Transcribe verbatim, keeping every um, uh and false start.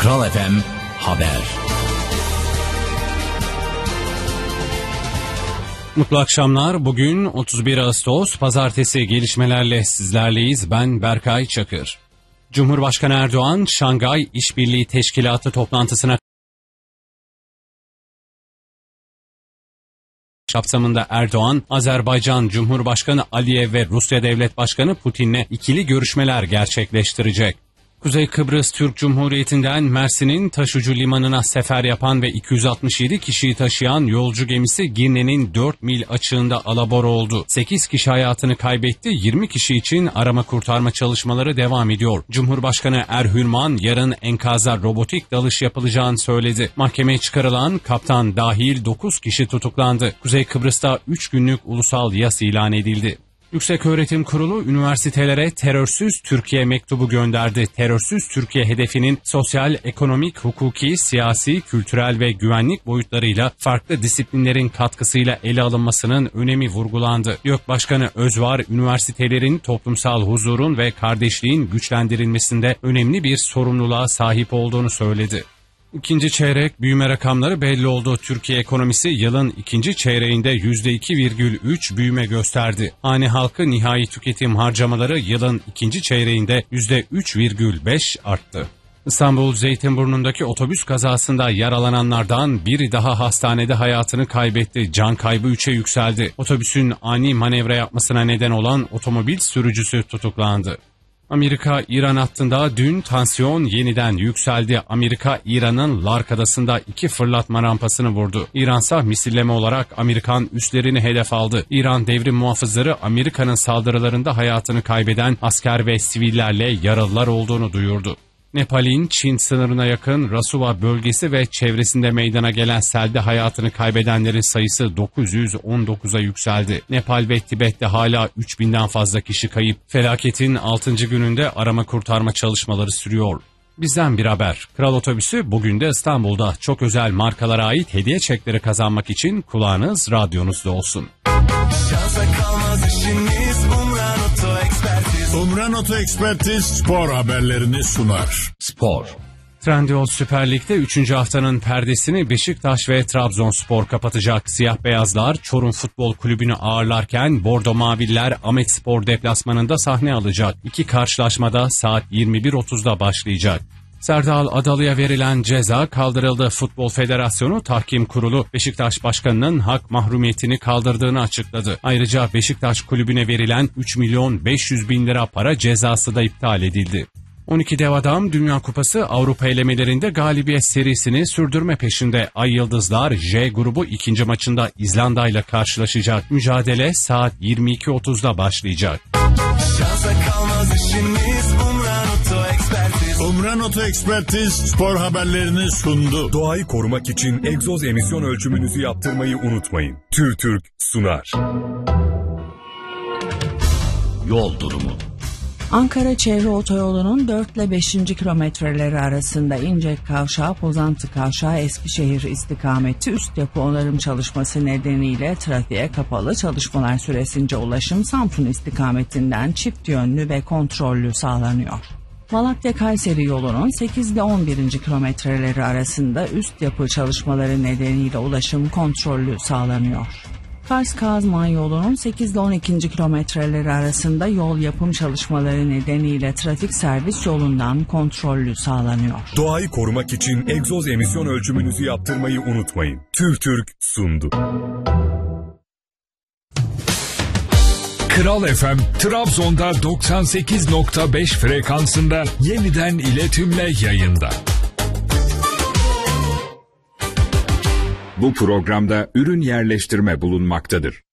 Kral F M Haber. Mutlu akşamlar. Bugün otuz bir Ağustos Pazartesi, gelişmelerle sizlerleyiz. Ben Berkay Çakır. Cumhurbaşkanı Erdoğan, Şangay İşbirliği Teşkilatı toplantısına kapsamında Erdoğan, Azerbaycan Cumhurbaşkanı Aliyev ve Rusya Devlet Başkanı Putin'le ikili görüşmeler gerçekleştirecek. Kuzey Kıbrıs Türk Cumhuriyeti'nden Mersin'in taşucu limanına sefer yapan ve iki yüz altmış yedi kişiyi taşıyan yolcu gemisi Girne'nin dört mil açığında alabora oldu. sekiz kişi hayatını kaybetti, yirmi kişi için arama kurtarma çalışmaları devam ediyor. Cumhurbaşkanı Erhürman yarın enkaza robotik dalış yapılacağını söyledi. Mahkemeye çıkarılan kaptan dahil dokuz kişi tutuklandı. Kuzey Kıbrıs'ta üç günlük ulusal yas ilan edildi. Yükseköğretim Kurulu üniversitelere terörsüz Türkiye mektubu gönderdi. Terörsüz Türkiye hedefinin sosyal, ekonomik, hukuki, siyasi, kültürel ve güvenlik boyutlarıyla farklı disiplinlerin katkısıyla ele alınmasının önemi vurgulandı. YÖK Başkanı Özvar, üniversitelerin toplumsal huzurun ve kardeşliğin güçlendirilmesinde önemli bir sorumluluğa sahip olduğunu söyledi. İkinci çeyrek büyüme rakamları belli oldu. Türkiye ekonomisi yılın ikinci çeyreğinde yüzde iki virgül üç büyüme gösterdi. Hane halkı nihai tüketim harcamaları yılın ikinci çeyreğinde yüzde üç virgül beş arttı. İstanbul Zeytinburnu'ndaki otobüs kazasında yaralananlardan biri daha hastanede hayatını kaybetti. Can kaybı üçe yükseldi. Otobüsün ani manevra yapmasına neden olan otomobil sürücüsü tutuklandı. Amerika-İran hattında dün tansiyon yeniden yükseldi. Amerika, İran'ın Lark Adası'nda iki fırlatma rampasını vurdu. İransa misilleme olarak Amerikan üslerini hedef aldı. İran devrim muhafızları Amerika'nın saldırılarında hayatını kaybeden asker ve sivillerle yaralılar olduğunu duyurdu. Nepal'in Çin sınırına yakın Rasuva bölgesi ve çevresinde meydana gelen selde hayatını kaybedenlerin sayısı dokuz yüz on dokuza yükseldi. Nepal ve Tibet'te hala üç binden fazla kişi kayıp. Felaketin altıncı gününde arama kurtarma çalışmaları sürüyor. Bizden bir haber. Kral Otobüsü bugün de İstanbul'da. Çok özel markalara ait hediye çekleri kazanmak için kulağınız radyonuzda olsun. Şansa kalmaz işiniz, Umran Oto Ekspertiz. Umran Oto Ekspertiz spor haberlerini sunar. Spor. Trendyol Süper Lig'de üçüncü haftanın perdesini Beşiktaş ve Trabzonspor kapatacak. Siyah beyazlar Çorum Futbol Kulübü'nü ağırlarken Bordo Maviller Ahmetspor deplasmanında sahne alacak. İki karşılaşmada saat yirmi bir otuzda başlayacak. Serdal Adalı'ya verilen ceza kaldırıldı. Futbol Federasyonu Tahkim Kurulu Beşiktaş Başkanı'nın hak mahrumiyetini kaldırdığını açıkladı. Ayrıca Beşiktaş Kulübü'ne verilen üç milyon beş yüz bin lira para cezası da iptal edildi. on iki dev adam Dünya Kupası Avrupa elemelerinde galibiyet serisini sürdürme peşinde. Ay Yıldızlar J grubu ikinci maçında İzlanda ile karşılaşacak. Mücadele saat yirmi iki otuzda başlayacak. Şansa kalmaz işiniz, Umran Oto Ekspertiz. Umran Oto Ekspertiz spor haberlerini sundu. Doğayı korumak için egzoz emisyon ölçümünüzü yaptırmayı unutmayın. TÜRTÜRK sunar. Yol durumu. Ankara Çevre Otoyolu'nun dört ile beşinci kilometreleri arasında İncek Kavşağı, Pozantı Kavşağı, Eskişehir istikameti üst yapı onarım çalışması nedeniyle trafiğe kapalı. Çalışmalar süresince ulaşım Samsun istikametinden çift yönlü ve kontrollü sağlanıyor. Malatya-Kayseri yolunun sekiz ile on birinci kilometreleri arasında üst yapı çalışmaları nedeniyle ulaşım kontrollü sağlanıyor. Kars-Kazman yolunun sekiz ile on ikinci kilometreleri arasında yol yapım çalışmaları nedeniyle trafik servis yolundan kontrollü sağlanıyor. Doğayı korumak için egzoz emisyon ölçümünüzü yaptırmayı unutmayın. TÜRTÜRK sundu. Kral F M, Trabzon'da doksan sekiz nokta beş frekansında yeniden iletimle yayında. Bu programda ürün yerleştirme bulunmaktadır.